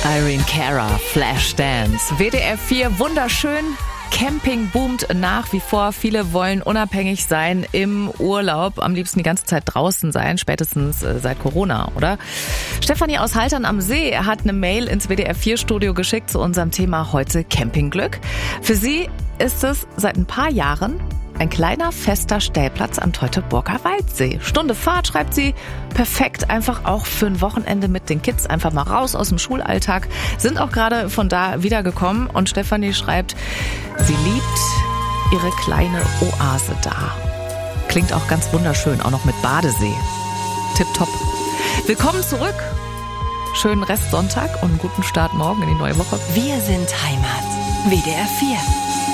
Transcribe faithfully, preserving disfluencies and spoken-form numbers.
Irene Cara, Flashdance. W D R vier, wunderschön. Camping boomt nach wie vor. Viele wollen unabhängig sein im Urlaub. Am liebsten die ganze Zeit draußen sein, spätestens äh, seit Corona, oder? Stefanie aus Haltern am See hat eine Mail ins W D R vier Studio geschickt zu unserem Thema heute Campingglück. Für sie ist es seit ein paar Jahren ein kleiner, fester Stellplatz am Teutoburger Waldsee. Stunde Fahrt, schreibt sie. Perfekt, einfach auch für ein Wochenende mit den Kids. Einfach mal raus aus dem Schulalltag. Sind auch gerade von da wiedergekommen. Und Stefanie schreibt, sie liebt ihre kleine Oase da. Klingt auch ganz wunderschön, auch noch mit Badesee. Tipptopp. Willkommen zurück. Schönen Restsonntag und einen guten Start morgen in die neue Woche. Wir sind Heimat. W D R vier.